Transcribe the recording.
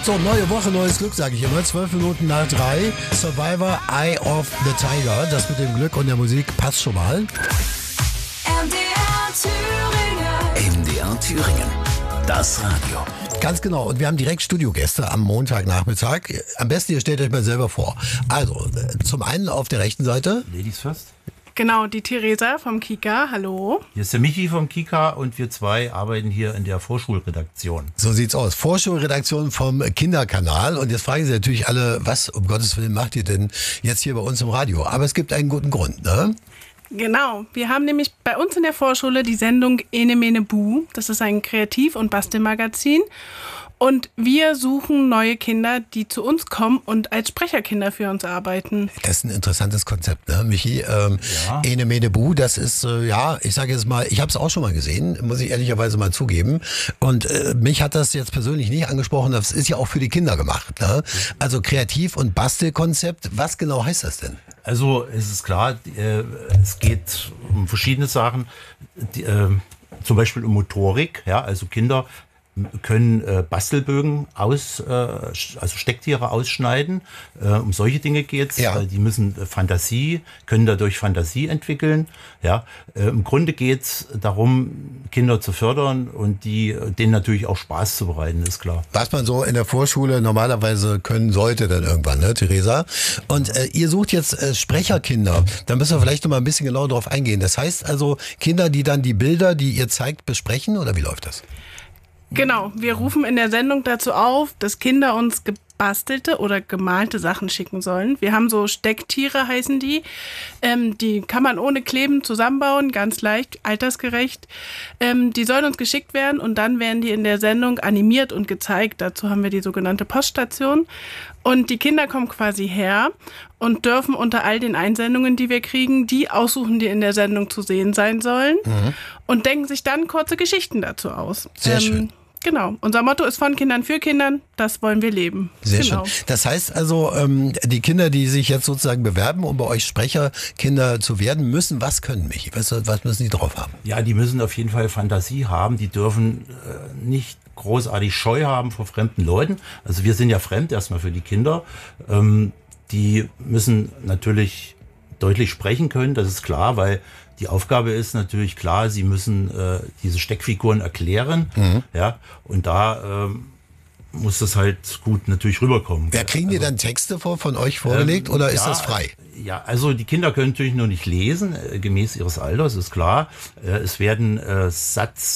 So, neue Woche, neues Glück, sage ich immer. 12 Minuten nach 3. Survivor, Eye of the Tiger. Das mit dem Glück und der Musik passt schon mal. MDR Thüringen. Das Radio. Ganz genau. Und wir haben direkt Studiogäste am Montagnachmittag. Am besten, ihr stellt euch mal selber vor. Also, zum einen auf der rechten Seite. Ladies first. Genau, die Theresa vom Kika, hallo. Hier ist der Michi vom Kika und wir zwei arbeiten hier in der Vorschulredaktion. So sieht's aus. Vorschulredaktion vom Kinderkanal. Und jetzt fragen Sie natürlich alle, was um Gottes Willen macht ihr denn jetzt hier bei uns im Radio? Aber es gibt einen guten Grund, ne? Genau, wir haben nämlich bei uns in der Vorschule die Sendung Ene Mene Bu. Das ist ein Kreativ- und Bastelmagazin. Und wir suchen neue Kinder, die zu uns kommen und als Sprecherkinder für uns arbeiten. Das ist ein interessantes Konzept, ne, Michi? Ene Mene Bu, das ist, ich sage jetzt mal, ich habe es auch schon mal gesehen, muss ich ehrlicherweise mal zugeben. Und mich hat das jetzt persönlich nicht angesprochen, das ist ja auch für die Kinder gemacht. Ne? Also Kreativ- und Bastelkonzept, was genau heißt das denn? Also es ist klar, es geht um verschiedene Sachen, zum Beispiel um Motorik, ja, also Kinder können Bastelbögen also Stecktiere ausschneiden. Um solche Dinge geht's. Ja. Die müssen können dadurch Fantasie entwickeln. Ja. Im Grunde geht's darum, Kinder zu fördern und denen natürlich auch Spaß zu bereiten, ist klar. Was man so in der Vorschule normalerweise können sollte dann irgendwann, ne, Theresa? Und ihr sucht jetzt Sprecherkinder. Da müssen wir vielleicht noch mal ein bisschen genauer drauf eingehen. Das heißt also Kinder, die dann die Bilder, die ihr zeigt, besprechen, oder wie läuft das? Genau, wir rufen in der Sendung dazu auf, dass Kinder uns gebastelte oder gemalte Sachen schicken sollen. Wir haben so Stecktiere, heißen die. Die kann man ohne Kleben zusammenbauen, ganz leicht, altersgerecht. Die sollen uns geschickt werden und dann werden die in der Sendung animiert und gezeigt. Dazu haben wir die sogenannte Poststation. Und die Kinder kommen quasi her und dürfen unter all den Einsendungen, die wir kriegen, die aussuchen, die in der Sendung zu sehen sein sollen. Und denken sich dann kurze Geschichten dazu aus. Sehr schön. Genau. Unser Motto ist von Kindern für Kindern. Das wollen wir leben. Sehr genau. schön. Das heißt also, die Kinder, die sich jetzt sozusagen bewerben, um bei euch Sprecherkinder zu werden, müssen was können, Michi? Was müssen die drauf haben? Ja, die müssen auf jeden Fall Fantasie haben. Die dürfen nicht großartig Scheu haben vor fremden Leuten. Also wir sind ja fremd erstmal für die Kinder. Die müssen natürlich deutlich sprechen können, das ist klar, weil die Aufgabe ist natürlich klar, sie müssen diese Steckfiguren erklären, ja, und da muss das halt gut natürlich rüberkommen. Wer kriegen die dann Texte von euch vorgelegt oder ist das frei? Ja, also die Kinder können natürlich nur nicht lesen, gemäß ihres Alters, ist klar. Es werden